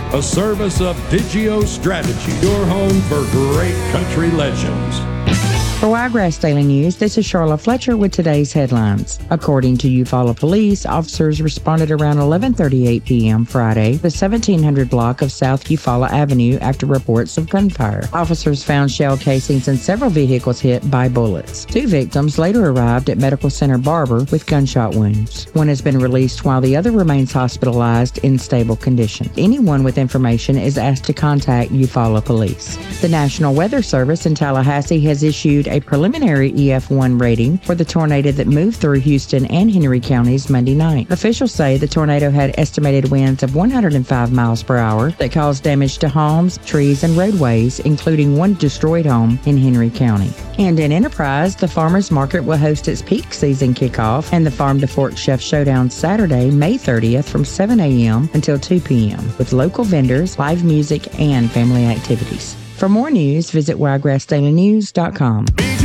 a service of Digio Strategy, your home for great country legends. For Wiregrass Daily News, this is Charlotte Fletcher with today's headlines. According to Eufaula Police, officers responded around 11:38 p.m. Friday, the 1700 block of South Eufaula Avenue, after reports of gunfire. Officers found shell casings in several vehicles hit by bullets. 2 victims later arrived at Medical Center Barber with gunshot wounds. One has been released while the other remains hospitalized in stable condition. Anyone with information is asked to contact Eufaula Police. The National Weather Service in Tallahassee has issued a preliminary EF1 rating for the tornado that moved through Houston and Henry counties Monday night. Officials say the tornado had estimated winds of 105 miles per hour that caused damage to homes, trees, and roadways, including one destroyed home in Henry County. And in Enterprise, the Farmers Market will host its peak season kickoff and the Farm to Fork Chef Showdown Saturday, May 30th from 7 a.m. until 2 p.m. with local vendors, live music, and family activities. For more news, visit WiregrassDailyNews.com.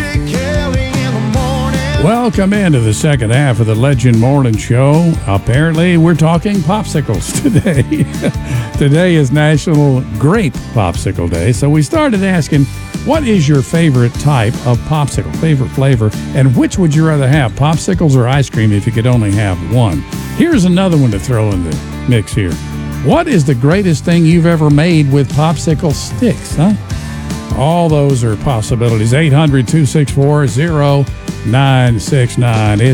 Welcome into the second half of the Legend Morning Show. Apparently, we're talking popsicles today. Today is National Grape Popsicle Day, so we started asking, what is your favorite type of popsicle, favorite flavor, and which would you rather have, popsicles or ice cream if you could only have one? Here's another one to throw in the mix here. What is the greatest thing you've ever made with popsicle sticks, huh? All those are possibilities. 800-264-0969.